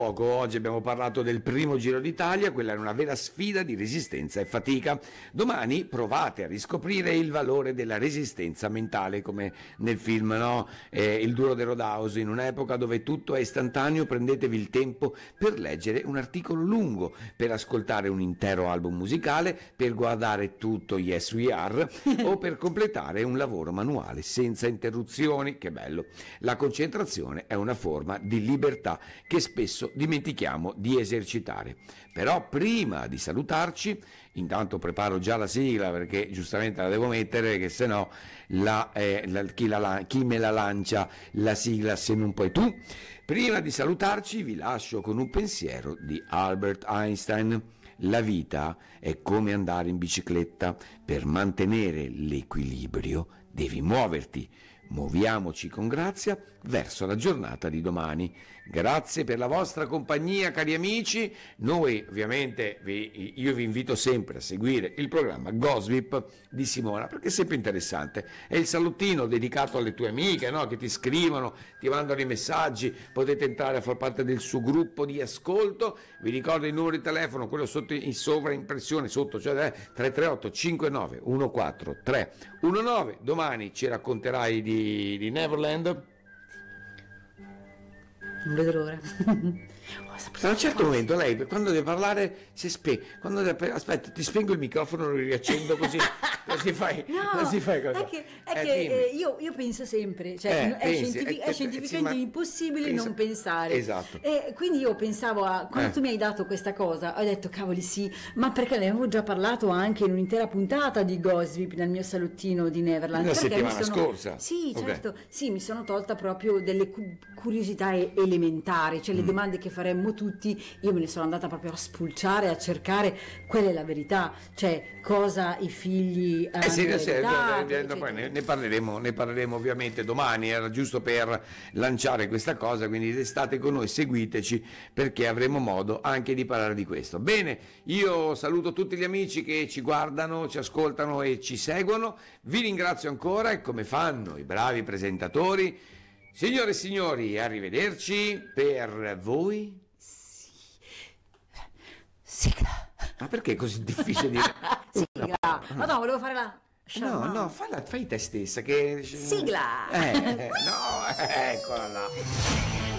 Poco. Oggi abbiamo parlato del primo Giro d'Italia, quella è una vera sfida di resistenza e fatica. Domani provate a riscoprire il valore della resistenza mentale, come nel film, no? Il Duro de Rodaus. In un'epoca dove tutto è istantaneo, prendetevi il tempo per leggere un articolo lungo, per ascoltare un intero album musicale, per guardare tutto Yes We Are o per completare un lavoro manuale senza interruzioni. Che bello! La concentrazione è una forma di libertà che spesso dimentichiamo di esercitare. Però prima di salutarci, intanto preparo già la sigla perché giustamente la devo mettere, che se no chi me la lancia la sigla se non puoi tu. Prima di salutarci vi lascio con un pensiero di Albert Einstein. La vita è come andare in bicicletta, per mantenere l'equilibrio devi muoverti. Muoviamoci con grazia verso la giornata di domani. Grazie per la vostra compagnia, cari amici. Noi ovviamente io vi invito sempre a seguire il programma Gossip di Simona, perché è sempre interessante. È il salottino dedicato alle tue amiche, no? Che ti scrivono, ti mandano i messaggi, potete entrare a far parte del suo gruppo di ascolto. Vi ricordo il numero di telefono, quello sotto in sovraimpressione, sotto, cioè 338 59 14 319. Domani ci racconterai di Neverland. Non vedo l'ora. A un certo momento lei, quando deve parlare, si spegne. Aspetta, ti spengo il microfono, lo riaccendo così. Così fai, no, così fai cosa. È che io penso sempre, cioè è scientificamente impossibile non pensare. Esatto. Quindi io pensavo quando tu mi hai dato questa cosa, ho detto cavoli sì, ma perché ne avevo già parlato anche in un'intera puntata di Gossip nel mio salottino di Neverland. La settimana scorsa. Sì, certo, sì, mi sono tolta proprio delle curiosità elementari, cioè le domande che faremmo tutti, io me ne sono andata proprio a spulciare, a cercare qual è la verità, cioè cosa i figli poi ne parleremo ovviamente domani. Era giusto per lanciare questa cosa, quindi restate con noi, seguiteci, perché avremo modo anche di parlare di questo. Bene, io saluto tutti gli amici che ci guardano, ci ascoltano e ci seguono, vi ringrazio ancora, e come fanno i bravi presentatori, signore e signori, arrivederci. Per voi sigla. Ma perché è così difficile dire? Sigla. Ma no, volevo fare la... No, fai te stessa che... Sigla. No, eccola là.